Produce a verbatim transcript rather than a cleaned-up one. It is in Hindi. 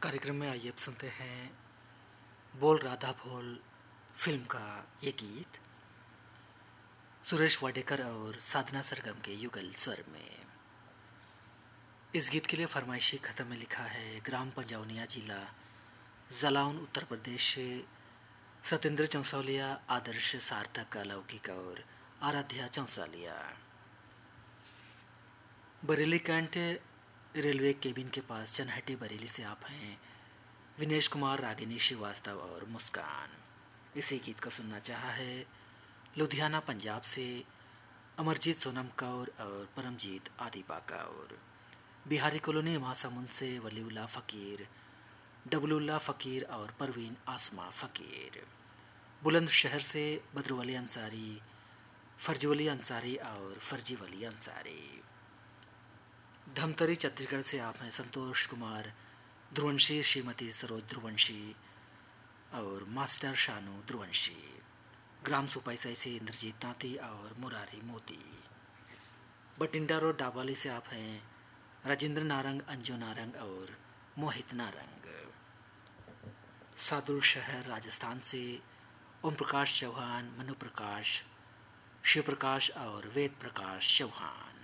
कार्यक्रम में आइए अब सुनते हैं बोल राधा बोल फिल्म का ये गीत सुरेश वाडेकर और साधना सरगम के युगल स्वर में। इस गीत के लिए फरमाइशी खत में लिखा है ग्राम पंजावनिया जिला जलाउन उत्तर प्रदेश से सत्येंद्र चौंसौलिया, आदर्श, सार्थक, अलौकिक और Aaradhya चौंसौलिया। Bareilly cantt railway cabin के पास चनहट्टी बरेली से आप हैं विनेश कुमार, रागिनी श्रीवास्तव और मुस्कान। इसी गीत को सुनना चाहा है लुधियाना पंजाब से अमरजीत सोनम कौर और परमजीत आदिबा कौर। बिहारी कॉलोनी महासमुंद से वलीउल्लाह फ़कीर, डबलुल्लाह फ़कीर और परवीन आसमा फ़कीर। बुलंदशहर से बदरुवली अंसारी, फर्जीवली अंसारी और फर्जीवली अंसारी। धमतरी छत्तीसगढ़ से आप हैं संतोष कुमार, ध्रुवंशी, श्रीमती सरोज ध्रुवंशी और मास्टर शानू ध्रुवंशी। ग्राम सुपाईसाई से इंद्रजीत तांती और मुरारी मोती। बटिंडा रोड डाबाली से आप हैं राजेंद्र नारंग, अंजू नारंग और मोहित नारंग। सादुल शहर राजस्थान से ओम प्रकाश चौहान, मनु प्रकाश, शिव प्रकाश और वेद प्रकाश चौहान।